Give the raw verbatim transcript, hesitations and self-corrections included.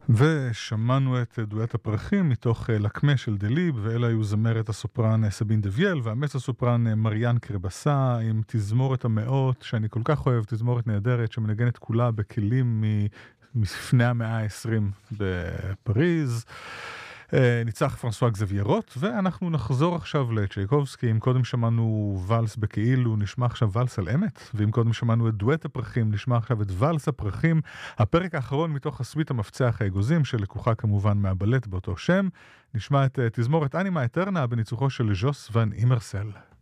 ושמענו את דואט הפרחים מתוך לקמה של דליב, ואלה היו זמרת הסופרן סבין דוויאל והמץ הסופרן מריאן קרבסה עם תזמורת המאות שאני כל כך אוהב, תזמורת נהדרת שמנגנת כולה בכלים מפני המאה ה-עשרים בפריז. ניצח פרנסואה גזביירוט, ואנחנו נחזור עכשיו לצ'ייקובסקי. אם קודם שמענו ולס בכאילו, נשמע עכשיו ולס על אמת, ואם קודם שמענו את דואט הפרחים, נשמע עכשיו את ולס הפרחים, הפרק האחרון מתוך הסוויט המפצח האגוזים, שלקוחה כמובן מהבלט באותו שם. נשמע את תזמורת אנימה אטרנה בניצוחו של ז'וס ון אימרסל.